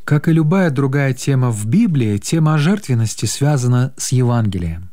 Как и любая другая тема в Библии, тема о жертвенности связана с Евангелием.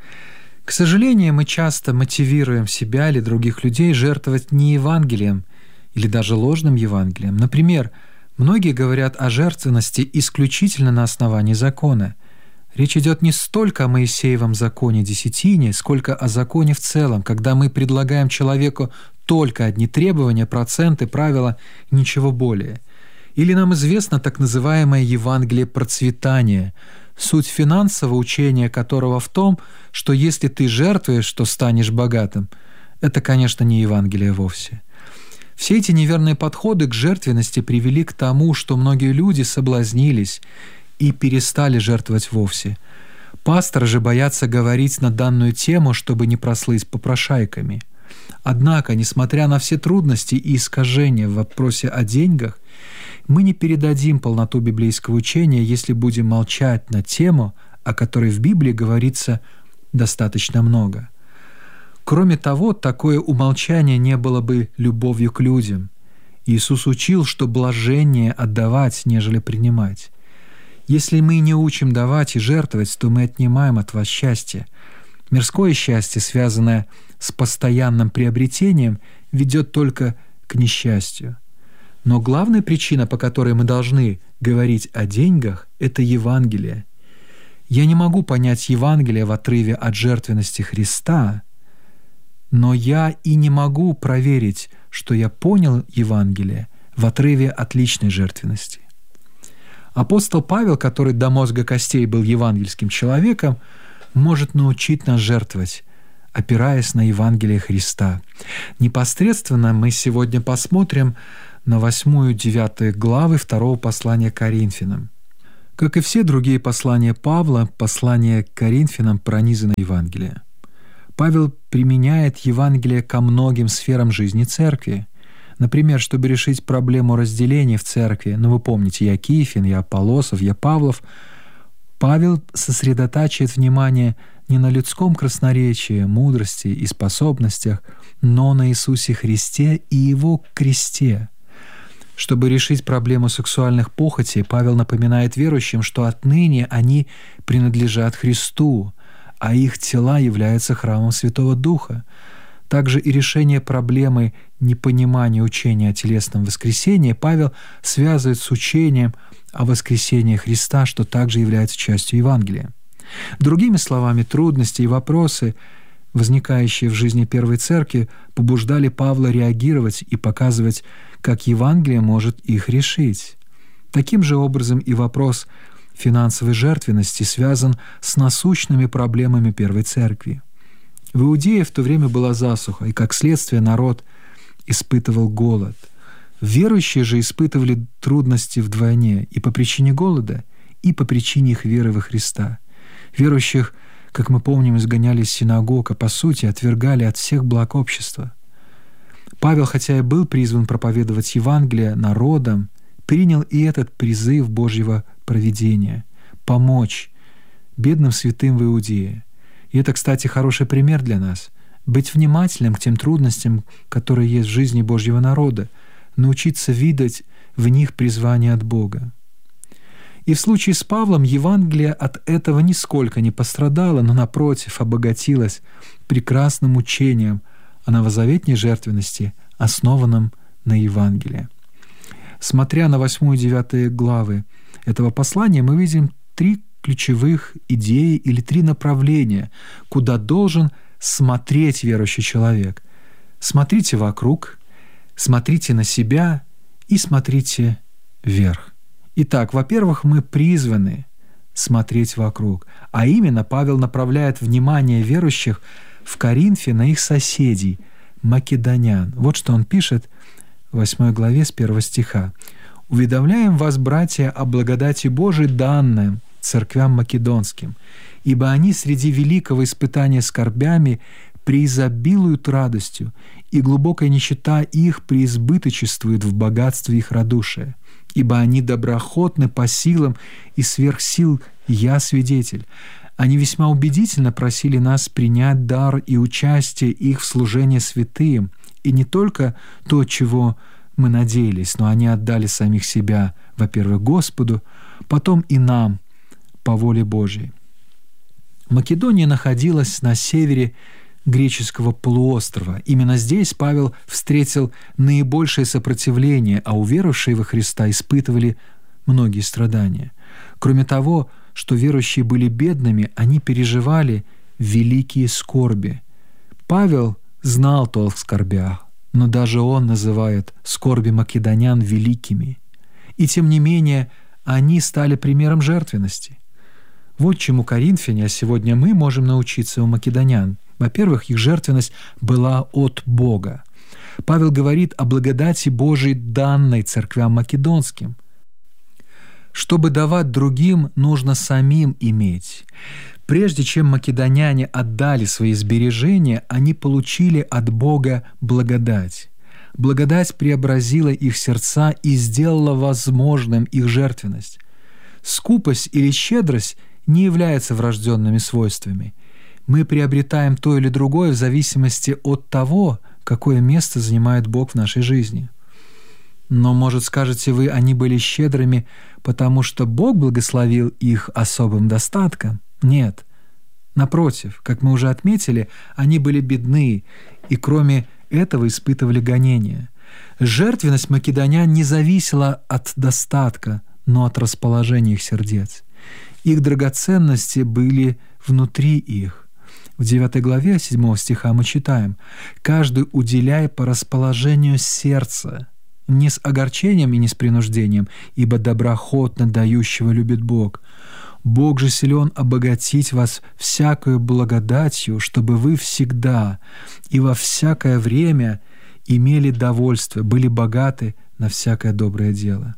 К сожалению, мы часто мотивируем себя или других людей жертвовать не Евангелием или даже ложным Евангелием. Например, многие говорят о жертвенности исключительно на основании закона. Речь идет не столько о Моисеевом законе десятине, сколько о законе в целом, когда мы предлагаем человеку только одни требования, проценты, правила, ничего более. Или нам известно так называемое Евангелие процветания, суть финансового учения которого в том, что если ты жертвуешь, то станешь богатым. Это, конечно, не Евангелие вовсе. Все эти неверные подходы к жертвенности привели к тому, что многие люди соблазнились и перестали жертвовать вовсе. Пасторы же боятся говорить на данную тему, чтобы не прослыть попрошайками. Однако, несмотря на все трудности и искажения в вопросе о деньгах, мы не передадим полноту библейского учения, если будем молчать на тему, о которой в Библии говорится достаточно много. Кроме того, такое умолчание не было бы любовью к людям. Иисус учил, что блаженнее отдавать, нежели принимать. Если мы не учим давать и жертвовать, то мы отнимаем от вас счастье. Мирское счастье, связанное с постоянным приобретением, ведет только к несчастью. Но главная причина, по которой мы должны говорить о деньгах, это Евангелие. Я не могу понять Евангелие в отрыве от жертвенности Христа, но я и не могу проверить, что я понял Евангелие в отрыве от личной жертвенности. Апостол Павел, который до мозга костей был евангельским человеком, может научить нас жертвовать, опираясь на Евангелие Христа. Непосредственно мы сегодня посмотрим на 8-9 главы 2 послания к Коринфянам. Как и все другие послания Павла, послание к Коринфянам пронизано Евангелием. Павел применяет Евангелие ко многим сферам жизни церкви. Например, чтобы решить проблему разделения в церкви, вы помните, я Кифин, я Аполлосов, я Павлов, Павел сосредотачивает внимание не на людском красноречии, мудрости и способностях, но на Иисусе Христе и Его кресте. Чтобы решить проблему сексуальных похотей, Павел напоминает верующим, что отныне они принадлежат Христу, а их тела являются храмом Святого Духа. Также и решение проблемы непонимания учения о телесном воскресении Павел связывает с учением о воскресении Христа, что также является частью Евангелия. Другими словами, трудности и вопросы, возникающие в жизни Первой Церкви, побуждали Павла реагировать и показывать, как Евангелие может их решить. Таким же образом и вопрос финансовой жертвенности связан с насущными проблемами Первой Церкви. В Иудее в то время была засуха, и как следствие народ испытывал голод. Верующие же испытывали трудности вдвойне и по причине голода, и по причине их веры во Христа. Верующих, как мы помним, изгоняли из синагог, а по сути отвергали от всех благ общества. Павел, хотя и был призван проповедовать Евангелие народам, принял и этот призыв Божьего провидения — помочь бедным святым в Иудее. И это, кстати, хороший пример для нас — быть внимательным к тем трудностям, которые есть в жизни Божьего народа, научиться видеть в них призвание от Бога. И в случае с Павлом Евангелие от этого нисколько не пострадало, но, напротив, обогатилось прекрасным учением о новозаветней жертвенности, основанном на Евангелии. Смотря на 8 и 9 главы этого послания, мы видим 3 ключевых идеи или 3 направления, куда должен смотреть верующий человек. Смотрите вокруг, смотрите на себя и смотрите вверх. Итак, во-первых, мы призваны смотреть вокруг, а именно Павел направляет внимание верующих в Коринфе на их соседей, македонян. Вот что он пишет в 8 главе с 1 стиха. «Уведомляем вас, братья, о благодати Божией данным церквям македонским, ибо они среди великого испытания скорбями преизобилуют радостью, и глубокая нищета их преизбыточествует в богатстве их радушия. Ибо они доброохотны по силам, и сверх сил я свидетель. Они весьма убедительно просили нас принять дар и участие их в служении святым, и не только то, чего мы надеялись, но они отдали самих себя, во-первых, Господу, потом и нам по воле Божьей. Македония находилась на севере греческого полуострова. Именно здесь Павел встретил наибольшее сопротивление, а уверовавшие во Христа испытывали многие страдания. Кроме того, что верующие были бедными, они переживали великие скорби. Павел знал толк в скорбях, но даже он называет скорби македонян великими. И тем не менее, они стали примером жертвенности. Вот чему коринфяне, а сегодня мы можем научиться у македонян. Во-первых, их жертвенность была от Бога. Павел говорит о благодати Божией, данной церквям македонским. Чтобы давать другим, нужно самим иметь. Прежде чем македоняне отдали свои сбережения, они получили от Бога благодать. Благодать преобразила их сердца и сделала возможным их жертвенность. Скупость или щедрость не являются врожденными свойствами. Мы приобретаем то или другое в зависимости от того, какое место занимает Бог в нашей жизни. Но, может, скажете вы, они были щедрыми, потому что Бог благословил их особым достатком? Нет. Напротив, как мы уже отметили, они были бедны и, кроме этого, испытывали гонения. Жертвенность македонян не зависела от достатка, но от расположения их сердец. Их драгоценности были внутри их. В 9 главе 7 стиха мы читаем: «Каждый уделяй по расположению сердца, не с огорчением и не с принуждением, ибо доброхотно дающего любит Бог. Бог же силен обогатить вас всякою благодатью, чтобы вы всегда и во всякое время имели довольство, были богаты на всякое доброе дело».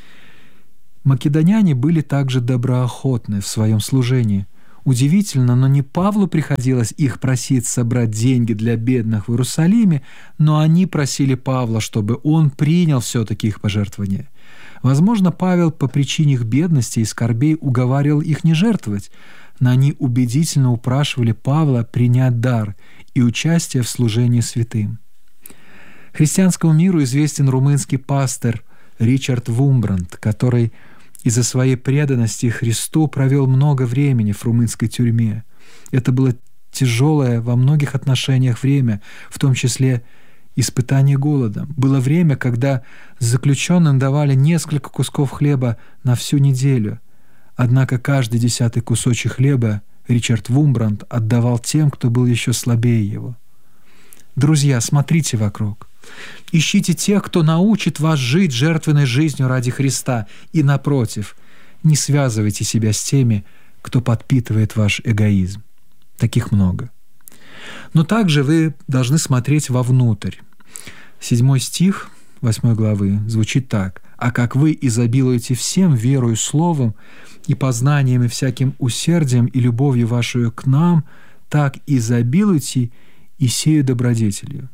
Македоняне были также доброохотны в своем служении. Удивительно, но не Павлу приходилось их просить собрать деньги для бедных в Иерусалиме, но они просили Павла, чтобы он принял все-таки их пожертвования. Возможно, Павел по причине их бедности и скорбей уговаривал их не жертвовать, но они убедительно упрашивали Павла принять дар и участие в служении святым. Христианскому миру известен румынский пастор Ричард Вумбранд, который из-за своей преданности Христу провел много времени в румынской тюрьме. Это было тяжелое во многих отношениях время, в том числе испытание голодом. Было время, когда заключенным давали несколько кусков хлеба на всю неделю. Однако каждый 10-й кусочек хлеба Ричард Вумбранд отдавал тем, кто был еще слабее его. Друзья, смотрите вокруг. Ищите тех, кто научит вас жить жертвенной жизнью ради Христа. И, напротив, не связывайте себя с теми, кто подпитывает ваш эгоизм. Таких много. Но также вы должны смотреть вовнутрь. 7 стих 8 главы звучит так: «А как вы изобилуете всем верою словом и познанием и всяким усердием и любовью вашу к нам, так изобилуйте и сею добродетелью».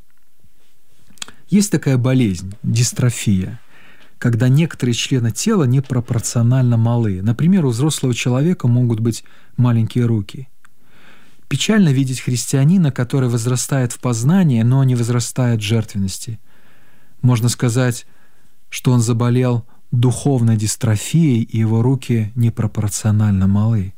Есть такая болезнь – дистрофия, когда некоторые члены тела непропорционально малы. Например, у взрослого человека могут быть маленькие руки. Печально видеть христианина, который возрастает в познании, но не возрастает в жертвенности. Можно сказать, что он заболел духовной дистрофией, и его руки непропорционально малы.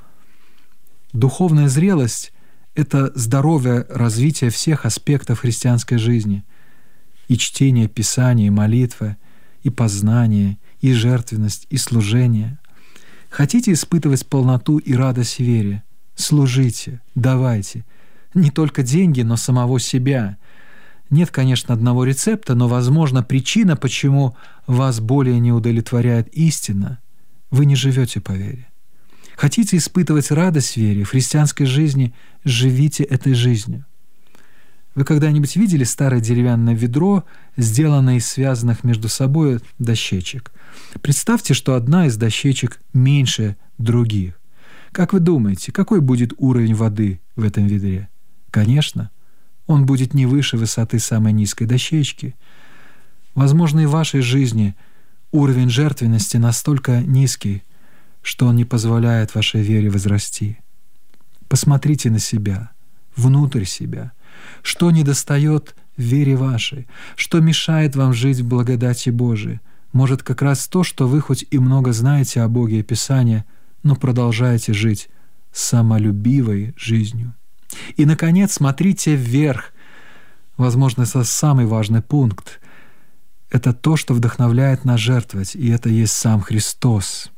Духовная зрелость – это здоровое развитие всех аспектов христианской жизни – и чтение Писания, и молитва, и познание, и жертвенность, и служение. Хотите испытывать полноту и радость в вере? Служите, давайте. Не только деньги, но самого себя. Нет, конечно, одного рецепта, но, возможно, причина, почему вас более не удовлетворяет истина. Вы не живете по вере. Хотите испытывать радость в вере, в христианской жизни? Живите этой жизнью. Вы когда-нибудь видели старое деревянное ведро, сделанное из связанных между собой дощечек? Представьте, что одна из дощечек меньше других. Как вы думаете, какой будет уровень воды в этом ведре? Конечно, он будет не выше высоты самой низкой дощечки. Возможно, и в вашей жизни уровень жертвенности настолько низкий, что он не позволяет вашей вере возрасти. Посмотрите на себя, внутрь себя. Что недостает в вере вашей? Что мешает вам жить в благодати Божией? Может, как раз то, что вы хоть и много знаете о Боге и Писании, но продолжаете жить самолюбивой жизнью. И, наконец, смотрите вверх. Возможно, это самый важный пункт. Это то, что вдохновляет нас жертвовать, и это есть сам Христос.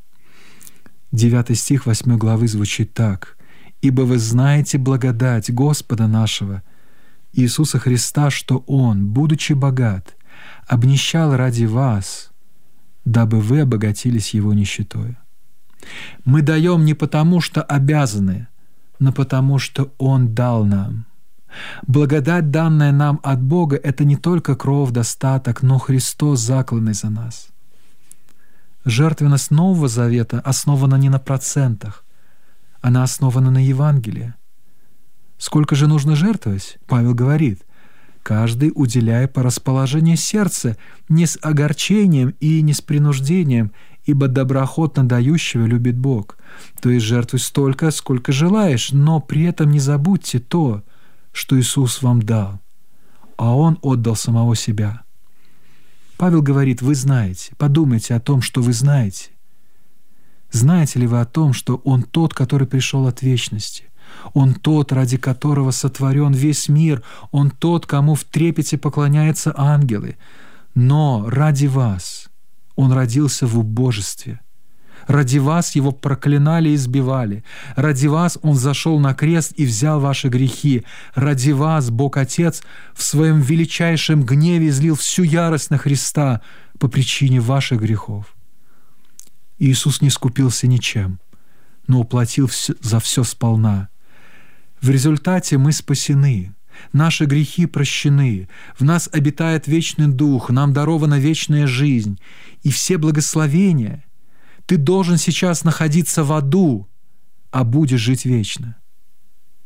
9 стих 8 главы звучит так. «Ибо вы знаете благодать Господа нашего, Иисуса Христа, что Он, будучи богат, обнищал ради вас, дабы вы обогатились Его нищетой». Мы даем не потому, что обязаны, но потому, что Он дал нам. Благодать, данная нам от Бога, это не только кровь, достаток, но Христос, закланный за нас. Жертвенность Нового Завета основана не на процентах, она основана на Евангелии. Сколько же нужно жертвовать? Павел говорит: каждый уделяя по расположению сердца, не с огорчением и не с принуждением, ибо доброохотно дающего любит Бог. То есть жертвуй столько, сколько желаешь, но при этом не забудьте то, что Иисус вам дал, а Он отдал самого себя. Павел говорит: вы знаете, подумайте о том, что вы знаете. Знаете ли вы о том, что Он тот, который пришел от вечности? Он тот, ради которого сотворен весь мир. Он тот, кому в трепете поклоняются ангелы. Но ради вас Он родился в убожестве. Ради вас Его проклинали и избивали. Ради вас Он зашел на крест и взял ваши грехи. Ради вас Бог Отец в Своем величайшем гневе излил всю ярость на Христа по причине ваших грехов. Иисус не скупился ничем, но уплатил за все сполна. В результате мы спасены. Наши грехи прощены, в нас обитает вечный Дух, нам дарована вечная жизнь и все благословения. Ты должен сейчас находиться в аду, а будешь жить вечно.